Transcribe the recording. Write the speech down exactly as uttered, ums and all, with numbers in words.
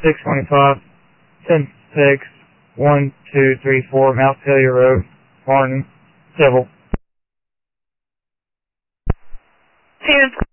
six twenty-five, ten six, one two three four, Mount Celia Road, Martin, Civil. ten